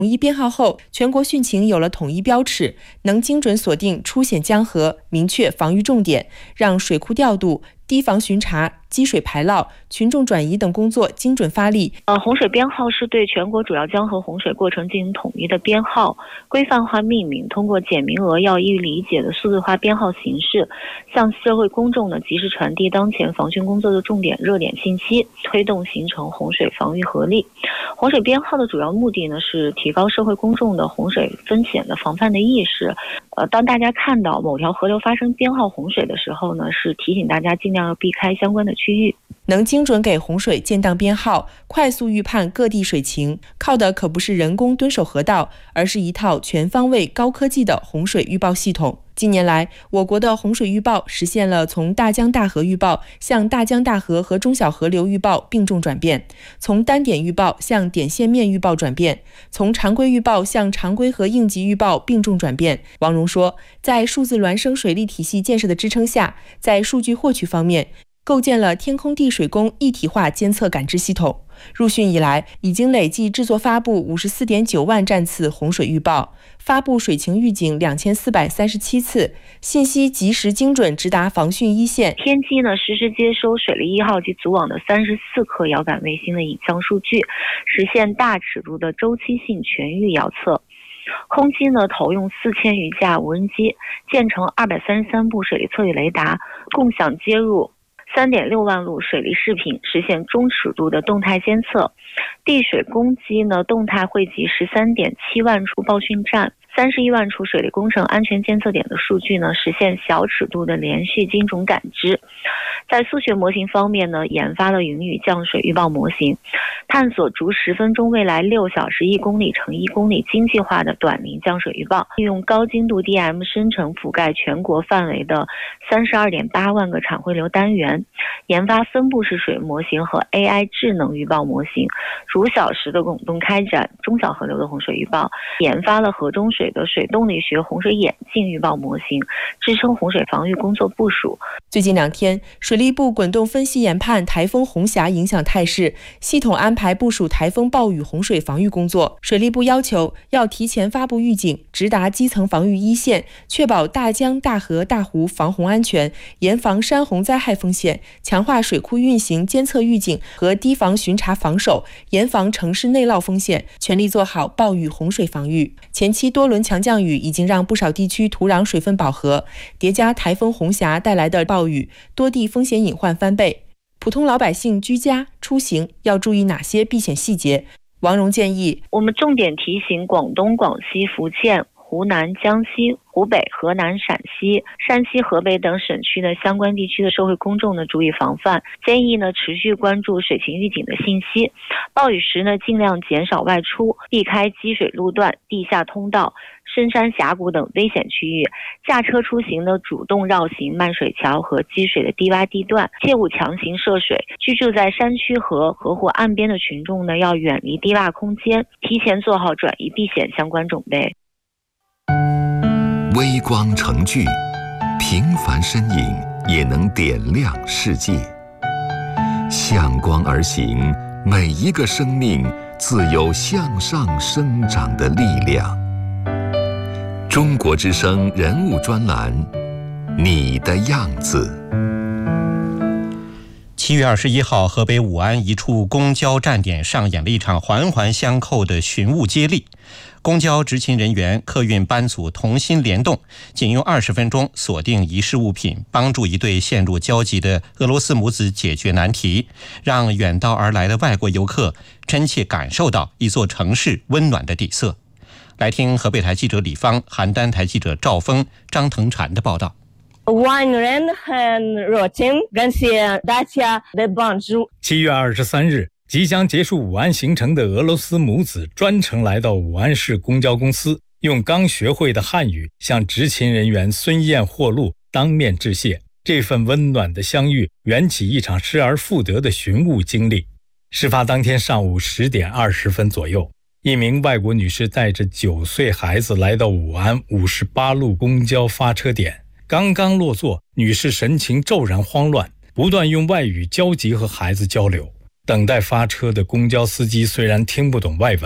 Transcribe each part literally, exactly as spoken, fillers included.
统一编号后，全国汛情有了统一标尺，能精准锁定出险江河，明确防御重点，让水库调度、堤防巡查、积水排涝、群众转移等工作精准发力。 呃，洪水编号是对全国主要江河洪水过程进行统一的编号，规范化命名，通过简明扼要、易于理解的数字化编号形式，向社会公众呢及时传递当前防汛工作的重点热点信息，推动形成洪水防御合力。洪水编号的主要目的呢是提高社会公众的洪水风险的防范的意识。呃，当大家看到某条河流发生编号洪水的时候呢，是提醒大家尽量要避开相关的区域。 能精准给洪水建档编号，快速预判各地水情，靠的可不是人工蹲守河道，而是一套全方位高科技的洪水预报系统。近年来，我国的洪水预报实现了从大江大河预报向大江大河和中小河流预报并重转变，从单点预报向点线面预报转变，从常规预报向常规和应急预报并重转变。王荣说，在数字孪生水利体系建设的支撑下，在数据获取方面，构建了天空地水工一体化监测感知系统。入汛以来，已经累计制作发布五十四点九万站次洪水预报，发布水情预警两千四百三十七次，信息及时精准直达防汛一线。 天基呢实时接收水利一号及组网的三十四颗遥感卫星的影像数据，实现大尺度的周期性全域遥测。空基呢投用四千余架无人机，建成二百三十三部水利测域雷达，共享接入三点六万路水利视频，实现中尺度的动态监测。地水工机呢动态汇集十三点七万处报汛站、三十一万处水利工程安全监测点的数据呢，实现小尺度的连续精准感知。在数学模型方面呢，研发了云雨降水预报模型，探索逐十分钟未来六小时一公里乘一公里经济化的短临降水预报，利用高精度 D M 生成覆盖全国范围的三十二点八万个产汇流单元，研发分布式水模型和 A I 智能预报模型，逐小时的滚动开展中小河流的洪水预报，研发了河中水的水动力学洪水眼镜预报模型，支撑洪水防御工作部署。 最近两天，水利部滚动分析研判台风红霞影响态势，系统安排部署台风暴雨洪水防御工作。水利部要求要提前发布预警，直达基层防御一线，确保大江大河大湖防洪安全，严防山洪灾害风险，强化水库运行监测预警和堤防巡查防守，严防城市内涝风险，全力做好暴雨洪水防御。前期多轮强降雨已经让不少地区土壤水分饱和，叠加台风红霞带来的暴雨，多地风险隐患翻倍。普通老百姓居家出行要注意哪些避险细节？王荣建议， 我们重点提醒广东、广西、福建、湖南、江西、湖北、河南、陕西、山西、河北等省区的相关地区的社会公众呢注意防范，建议呢持续关注水情预警的信息，暴雨时呢尽量减少外出，避开积水路段、地下通道、深山峡谷等危险区域，驾车出行呢主动绕行漫水桥和积水的低洼地段，切勿强行涉水。居住在山区和河湖岸边的群众呢要远离低洼空间，提前做好转移避险相关准备。 微光成炬，平凡身影也能点亮世界。向光而行，每一个生命自有向上生长的力量。中国之声人物专栏，你的样子。 七月二十一号，河北武安一处公交站点上演了一场环环相扣的寻物接力。公交执勤人员、客运班组同心联动，仅用二十分钟锁定遗失物品，帮助一对陷入焦急的俄罗斯母子解决难题，让远道而来的外国游客真切感受到一座城市温暖的底色。来听河北台记者李芳、邯郸台记者赵峰、张腾婵的报道。 武安人很热情，感谢大家的帮助。 七月二十三日，即将结束武安行程的俄罗斯母子专程来到武安市公交公司，用刚学会的汉语向执勤人员孙燕霍路当面致谢。这份温暖的相遇缘起一场失而复得的寻物经历。事发当天上午十点二十分左右，一名外国女士带着九岁孩子来到武安五十八路公交发车点。刚刚落座，女士神情骤然慌乱，不断用外语焦急和孩子交流。等待发车的公交司机虽然听不懂外文，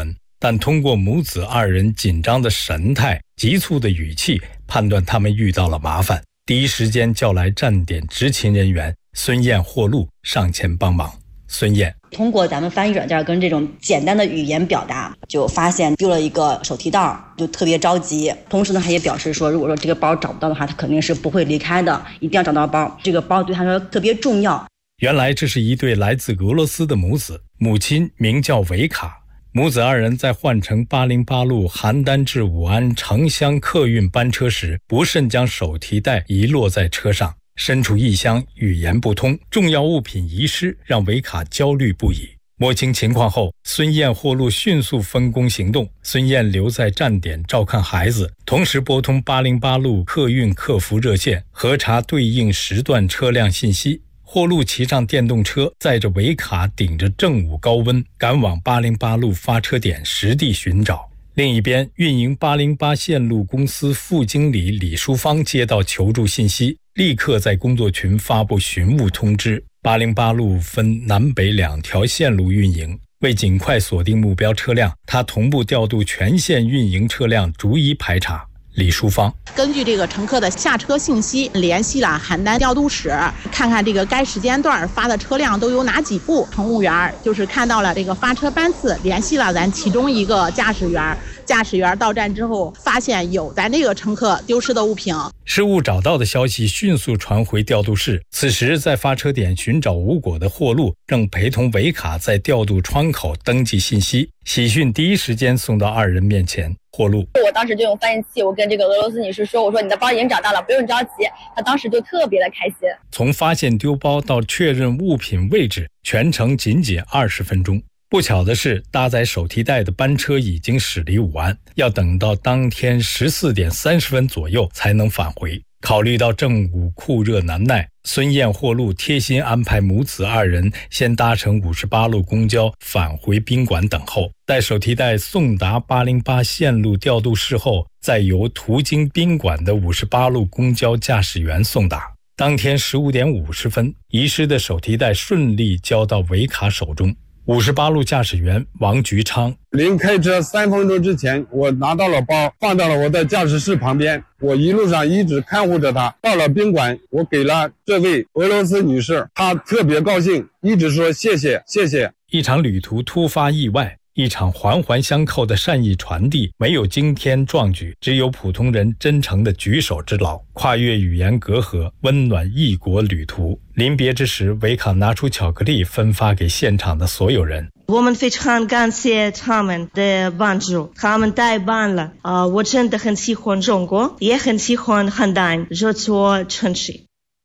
但通过母子二人紧张的神态、急促的语气，判断他们遇到了麻烦，第一时间叫来站点执勤人员孙燕、霍路上前帮忙。孙燕通过咱们翻译软件跟这种简单的语言表达，就发现丢了一个手提袋，就特别着急。同时呢，他也表示说，如果说这个包找不到的话，他肯定是不会离开的，一定要找到包。这个包对他说特别重要。 原来这是一对来自俄罗斯的母子，母亲名叫维卡。母子二人在换乘八零八路邯郸至武安城乡客运班车时，不慎将手提袋遗落在车上。身处异乡，语言不通，重要物品遗失，让维卡焦虑不已。摸清情况后，孙燕、霍路迅速分工行动。孙燕留在站点照看孩子，同时拨通八零八路客运客服热线，核查对应时段车辆信息。霍路骑上电动车，载着维卡，顶着正午高温，赶往八零八路发车点实地寻找。另一边，运营八零八线路公司副经理李淑芳接到求助信息，立刻在工作群发布寻物通知。八零八路分南北两条线路运营，为尽快锁定目标车辆，他同步调度全线运营车辆，逐一排查。李淑芳根据这个乘客的下车信息，联系了邯郸调度室，看看这个该时间段发的车辆都有哪几部。乘务员就是看到了这个发车班次，联系了咱其中一个驾驶员。驾驶员到站之后，发现有咱这个乘客丢失的物品， 失物找到的消息迅速传回调度室。此时在发车点寻找无果的霍路正陪同维卡在调度窗口登记信息，喜讯第一时间送到二人面前。霍路， 我当时就用翻译器，我跟这个俄罗斯女士说，我说你的包已经找到了，不用着急。她当时就特别的开心。 从发现丢包到确认物品位置，全程仅仅二十分钟。不巧的是，搭载手提袋的班车已经驶离武安，要等到当天十四点三十分左右才能返回。考虑到正午酷热难耐，孙燕、霍路贴心安排母子二人先搭乘五十八路公交返回宾馆等候，待手提袋送达八零八线路调度室后，再由途经宾馆的五十八路公交驾驶员送达。当天十五点五十分，遗失的手提袋顺利交到维卡手中。五十八路驾驶员王菊昌， 临开车三分钟之前，我拿到了包，放到了我的驾驶室旁边。我一路上一直看护着他，到了宾馆，我给了这位俄罗斯女士，她特别高兴，一直说谢谢谢谢。 一场旅途突发意外，一场环环相扣的善意传递，没有惊天壮举，只有普通人真诚的举手之劳，跨越语言隔阂，温暖异国旅途。临别之时，维卡拿出巧克力分发给现场的所有人。 我们非常感谢他们的帮助，他们太棒了啊、呃！我真的很喜欢中国，也很喜欢邯郸这座城市。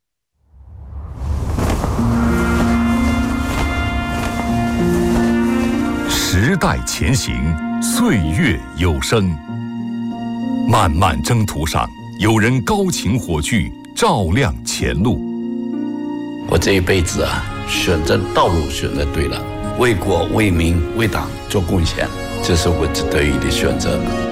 时代前行，岁月有声。漫漫征途上，有人高擎火炬，照亮前路。 我这一辈子啊，选择道路选择对了，为国为民为党做贡献，这是我值得意的选择。